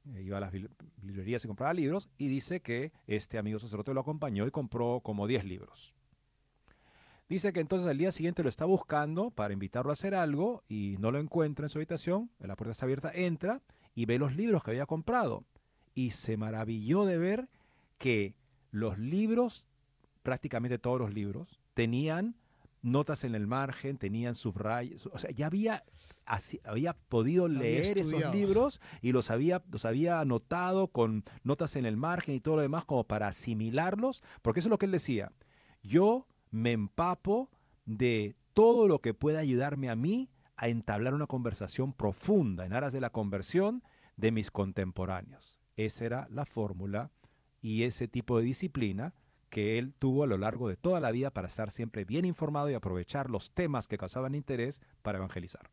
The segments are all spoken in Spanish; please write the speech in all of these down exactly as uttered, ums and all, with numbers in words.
eh, iba a las librerías y compraba libros, y dice que este amigo sacerdote lo acompañó y compró como diez libros. Dice que entonces al día siguiente lo está buscando para invitarlo a hacer algo y no lo encuentra en su habitación, la puerta está abierta, entra y ve los libros que había comprado. Y se maravilló de ver que los libros, prácticamente todos los libros, tenían notas en el margen, tenían subrayos, o sea, ya había, así, había podido Lo había leer esos estudiado. libros y los había, los había anotado con notas en el margen y todo lo demás como para asimilarlos, porque eso es lo que él decía. Yo me empapo de todo lo que pueda ayudarme a mí a entablar una conversación profunda en aras de la conversión de mis contemporáneos. Esa era la fórmula y ese tipo de disciplina que él tuvo a lo largo de toda la vida para estar siempre bien informado y aprovechar los temas que causaban interés para evangelizar.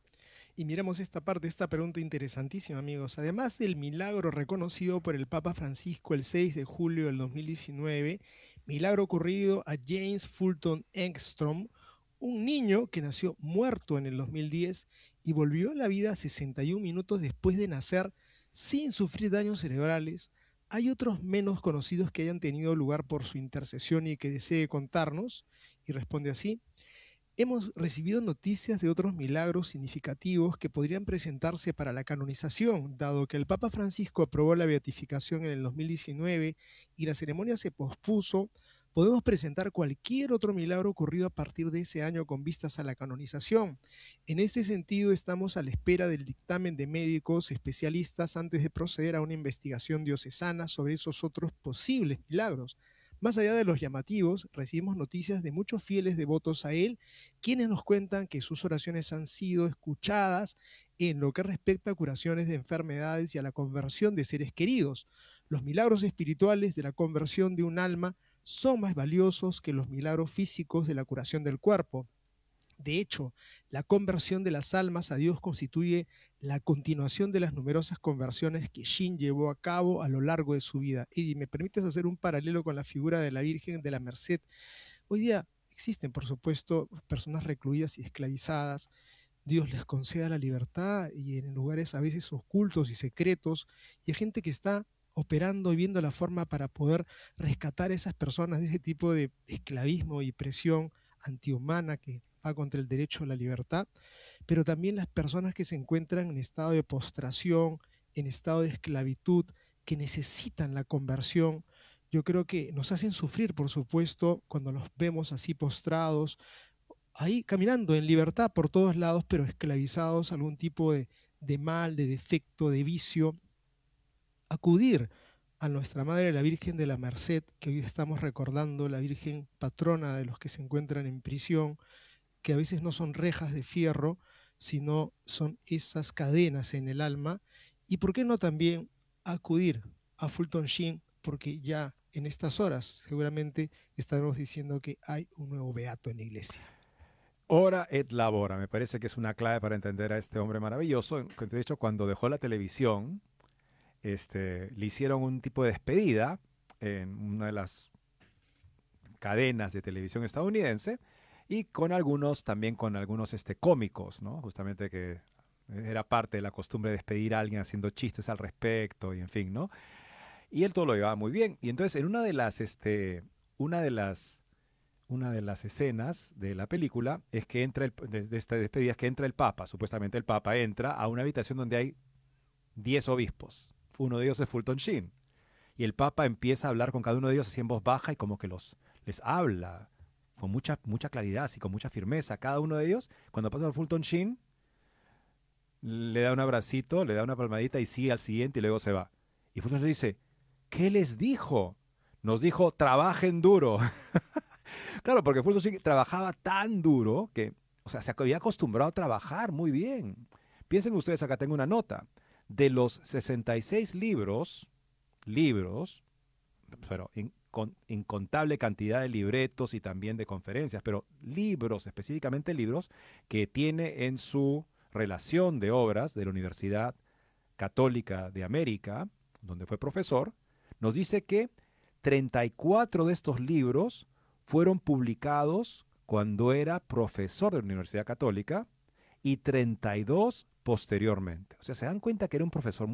Y miramos esta parte, esta pregunta interesantísima, amigos. Además del milagro reconocido por el Papa Francisco el seis de julio del dos mil diecinueve, milagro ocurrido a James Fulton Engstrom, un niño que nació muerto en el dos mil diez y volvió a la vida sesenta y un minutos después de nacer sin sufrir daños cerebrales. ¿Hay otros menos conocidos que hayan tenido lugar por su intercesión y que desee contarnos? Y responde así: hemos recibido noticias de otros milagros significativos que podrían presentarse para la canonización, dado que el Papa Francisco aprobó la beatificación en el dos mil diecinueve y la ceremonia se pospuso. Podemos presentar cualquier otro milagro ocurrido a partir de ese año con vistas a la canonización. En este sentido, estamos a la espera del dictamen de médicos especialistas antes de proceder a una investigación diocesana sobre esos otros posibles milagros. Más allá de los llamativos, recibimos noticias de muchos fieles devotos a él, quienes nos cuentan que sus oraciones han sido escuchadas en lo que respecta a curaciones de enfermedades y a la conversión de seres queridos. Los milagros espirituales de la conversión de un alma son más valiosos que los milagros físicos de la curación del cuerpo. De hecho, la conversión de las almas a Dios constituye la continuación de las numerosas conversiones que Shin llevó a cabo a lo largo de su vida. Y me permites hacer un paralelo con la figura de la Virgen de la Merced. Hoy día existen, por supuesto, personas recluidas y esclavizadas. Dios les conceda la libertad y en lugares a veces ocultos y secretos. Y hay gente que está operando y viendo la forma para poder rescatar a esas personas de ese tipo de esclavismo y presión antihumana que va contra el derecho a la libertad, pero también las personas que se encuentran en estado de postración, en estado de esclavitud, que necesitan la conversión. Yo creo que nos hacen sufrir, por supuesto, cuando los vemos así postrados, ahí caminando en libertad por todos lados, pero esclavizados a algún tipo de, de mal, de defecto, de vicio. Acudir a nuestra Madre la Virgen de la Merced, que hoy estamos recordando, la Virgen patrona de los que se encuentran en prisión, que a veces no son rejas de fierro, sino son esas cadenas en el alma. Y por qué no también acudir a Fulton Sheen, porque ya en estas horas seguramente estaremos diciendo que hay un nuevo beato en la iglesia. Ora et labora, me parece que es una clave para entender a este hombre maravilloso. De hecho, cuando dejó la televisión, este, le hicieron un tipo de despedida en una de las cadenas de televisión estadounidense y con algunos, también con algunos este, cómicos, ¿no? Justamente que era parte de la costumbre de despedir a alguien haciendo chistes al respecto y en fin, ¿no? Y él todo lo llevaba muy bien. Y entonces en una de las, este, una de las, una de las escenas de la película es que entra el, de, de esta despedida es que entra el Papa. Supuestamente el Papa entra a una habitación donde hay diez obispos. Uno de ellos es Fulton Sheen. Y el Papa empieza a hablar con cada uno de ellos así en voz baja y como que los les habla con mucha, mucha claridad y con mucha firmeza a cada uno de ellos. Cuando pasa por Fulton Sheen, le da un abracito, le da una palmadita y sigue al siguiente y luego se va. Y Fulton Sheen dice, ¿qué les dijo? Nos dijo, trabajen duro. Claro, porque Fulton Sheen trabajaba tan duro que, o sea, se había acostumbrado a trabajar muy bien. Piensen ustedes, acá tengo una nota. De los sesenta y seis libros, libros, pero in, con incontable cantidad de libretos y también de conferencias, pero libros, específicamente libros, que tiene en su relación de obras de la Universidad Católica de América, donde fue profesor, nos dice que treinta y cuatro de estos libros fueron publicados cuando era profesor de la Universidad Católica y treinta y dos posteriormente. O sea, se dan cuenta que era un profesor